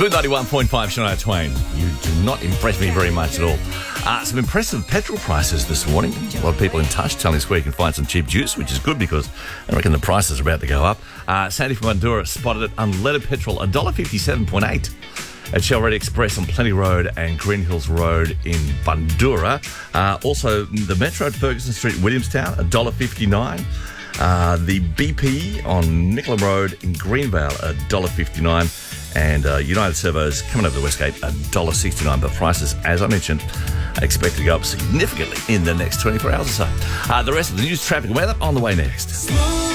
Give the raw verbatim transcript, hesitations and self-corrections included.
Smooth ninety-one point five, Shania Twain. You do not impress me very much at all. Uh, some impressive petrol prices this morning. A lot of people in touch telling us where you can find some cheap juice, which is good because I reckon the prices are about to go up. Uh, Sandy from Bundoora spotted it unleaded petrol, one dollar fifty-seven point eight at Shell Ready Express on Plenty Road and Green Hills Road in Bundoora. Uh, also, the Metro at Ferguson Street, Williamstown, one dollar fifty-nine. Uh, the B P on Nickleham Road in Greenvale, one dollar fifty-nine. And uh, United Servos coming over the Westgate, one dollar sixty-nine. But prices, as I mentioned, are expected to go up significantly in the next twenty-four hours or so. Uh, the rest of the news, traffic and weather on the way next.